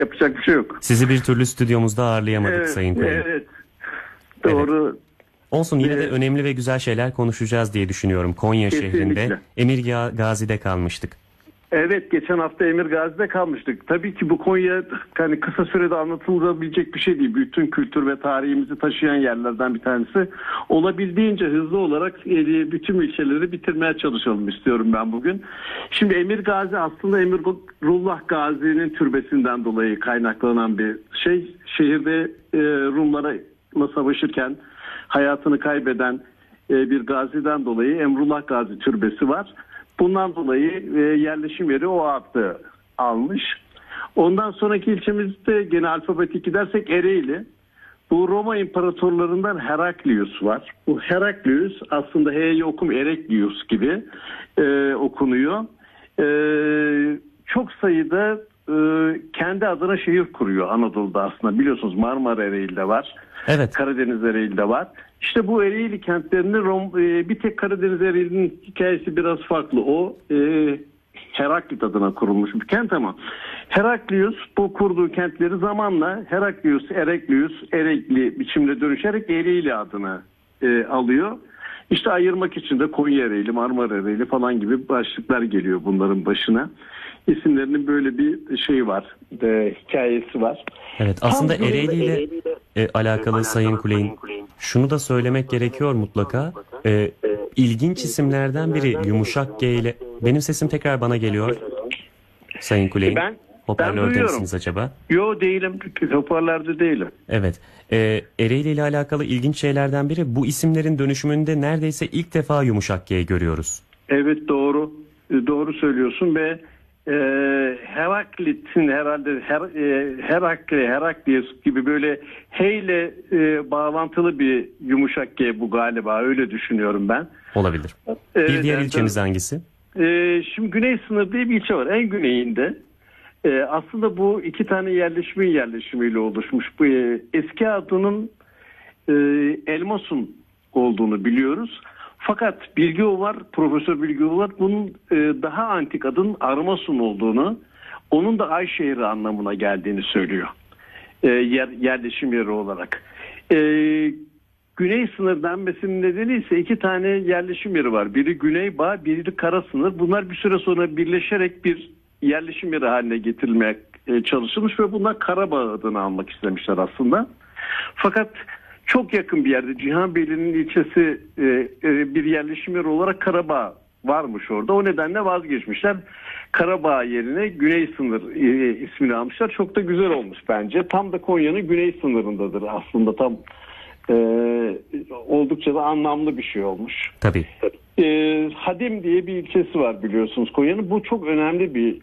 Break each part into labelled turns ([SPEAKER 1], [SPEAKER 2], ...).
[SPEAKER 1] Yapacak bir şey yok.
[SPEAKER 2] Sizi bir türlü stüdyomuzda ağırlayamadık
[SPEAKER 1] Evet,
[SPEAKER 2] Sayın Kuley'im.
[SPEAKER 1] evet. Doğru. Evet.
[SPEAKER 2] Olsun, yine de önemli ve güzel şeyler konuşacağız diye düşünüyorum. Konya şehrinde Emir Gazi'de kalmıştık.
[SPEAKER 1] Evet, geçen hafta Emir Gazi'de kalmıştık. Tabii ki bu Konya hani kısa sürede anlatılabilecek bir şey değil. Bütün kültür ve tarihimizi taşıyan yerlerden bir tanesi. Olabildiğince hızlı olarak bütün ilçeleri bitirmeye çalışalım istiyorum ben bugün. Şimdi Emir Gazi aslında Emirullah Gazi'nin türbesinden dolayı kaynaklanan bir şey. Şehirde Rumlarla savaşırken hayatını kaybeden bir gaziden dolayı Emrullah Gazi türbesi var. Bundan dolayı yerleşim yeri o adı almış. Ondan sonraki ilçemizde gene alfabetik gidersek Ereğli. Bu Roma imparatorlarından Heraklius var. Bu Heraklius aslında H'yi okum Ereklius gibi okunuyor. Çok sayıda kendi adına şehir kuruyor Anadolu'da aslında. Biliyorsunuz Marmara Ereğli'de var.
[SPEAKER 2] Evet.
[SPEAKER 1] Karadeniz Ereğli'de var. İşte bu Ereğli kentlerini bir tek Karadeniz Ereğli'nin hikayesi biraz farklı. O Heraklit adına kurulmuş bir kent ama Heraklius bu kurduğu kentleri zamanla Heraklius, Erekli biçimde dönüşerek Ereğli adını alıyor. İşte ayırmak için de Konya Ereğli, Marmara Ereğli falan gibi başlıklar geliyor bunların başına. İsimlerinin böyle bir şey var, hikayesi var.
[SPEAKER 2] Evet, aslında Ereğli ile alakalı Sayın Kuley'in şunu da söylemek gerekiyor mutlaka. İlginç isimlerden biri Yumuşak G ile. Benim sesim tekrar bana geliyor. Sayın Kuley'in. Hoparlörde misiniz acaba?
[SPEAKER 1] Yo, değilim. Hoparlörde değilim.
[SPEAKER 2] Evet. Ereğli ile alakalı ilginç şeylerden biri, bu isimlerin dönüşümünde neredeyse ilk defa Yumuşak G görüyoruz.
[SPEAKER 1] Evet, doğru. Doğru söylüyorsun ve Heraklit'in herhalde Heraklius gibi böyle H ile bağlantılı bir yumuşak G bu galiba, öyle düşünüyorum ben.
[SPEAKER 2] Olabilir. Bir diğer ilçemiz hangisi?
[SPEAKER 1] Şimdi Güney Sınır diye bir ilçe var en güneyinde. Aslında bu iki tane yerleşimiyle oluşmuş. Bu eski adının Elmasun olduğunu biliyoruz. Fakat Profesör Bilgioğlu var. Bunun daha antik adının Armasun olduğunu, onun da Ay şehri anlamına geldiğini söylüyor. Yerleşim yeri olarak. Güney sınır denmesinin nedeni ise iki tane yerleşim yeri var. Biri Güneybağ, biri de Kara sınır. Bunlar bir süre sonra birleşerek bir yerleşim yeri haline getirilmeye çalışılmış ve bunlar Karabağ adını almak istemişler aslında. Fakat çok yakın bir yerde Cihanbeyli'nin ilçesi bir yerleşim yeri olarak Karabağ varmış orada. O nedenle vazgeçmişler. Karabağ yerine Güney Sınır ismini almışlar. Çok da güzel olmuş bence. Tam da Konya'nın güney sınırındadır aslında. Tam oldukça da anlamlı bir şey olmuş.
[SPEAKER 2] Tabii.
[SPEAKER 1] Hadim diye bir ilçesi var biliyorsunuz Konya'nın. Bu çok önemli bir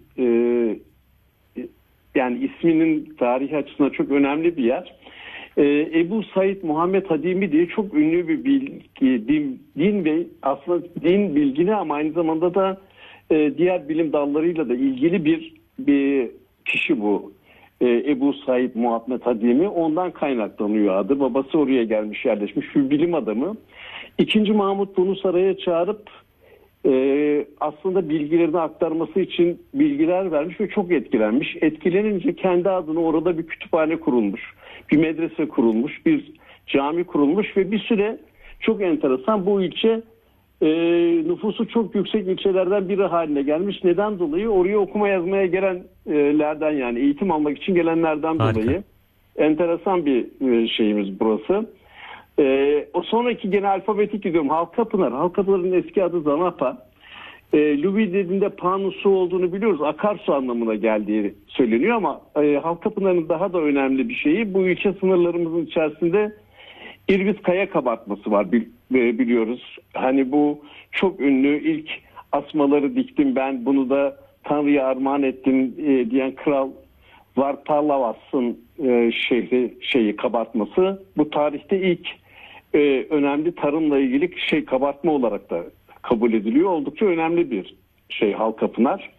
[SPEAKER 1] yani isminin tarihi açısından çok önemli bir yer. Ebu Said Muhammed Hadimi diye çok ünlü bir din ve aslında din bilgini ama aynı zamanda da diğer bilim dallarıyla da ilgili bir kişi bu. Ebu Said Muhammed Hadimi, ondan kaynaklanıyor adı. Babası oraya gelmiş, yerleşmiş bir bilim adamı. İkinci Mahmut bunu saraya çağırıp aslında bilgilerini aktarması için bilgiler vermiş ve çok etkilenmiş. Etkilenince kendi adına orada bir kütüphane kurulmuş, bir medrese kurulmuş, bir cami kurulmuş ve bir süre çok enteresan bu ilçe nüfusu çok yüksek ilçelerden biri haline gelmiş. Neden dolayı? Oraya okuma yazmaya gelenlerden, yani eğitim almak için gelenlerden dolayı. Enteresan bir şeyimiz burası. O sonraki gene alfabetik gidiyorum. Halkapınar. Halkapınar'ın eski adı Zanapa. Louis dediğinde Pa'nın su olduğunu biliyoruz. Akarsu anlamına geldiği söyleniyor ama Halkapınar'ın daha da önemli bir şeyi, bu ilçe sınırlarımızın içerisinde İrviz kaya kabartması var biliyoruz. Hani bu çok ünlü, ilk asmaları diktim ben, bunu da Tanrı'ya armağan ettim diyen Kral Vartalavas'ın şeyi kabartması. Bu tarihte ilk önemli tarımla ilgili kabartma olarak da kabul ediliyor. Oldukça önemli bir şey Halkapınar.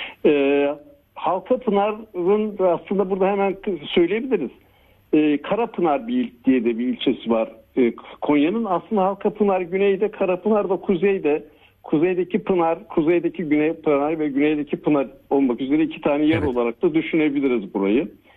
[SPEAKER 1] Halkapınar'ın aslında burada hemen söyleyebiliriz. Karapınar diye de bir ilçesi var Konya'nın. Aslında Halkapınar güneyde, Karapınar da kuzeyde. Kuzeydeki Pınar, kuzeydeki Güney Pınar ve güneydeki Pınar olmak üzere iki tane yer olarak da düşünebiliriz burayı.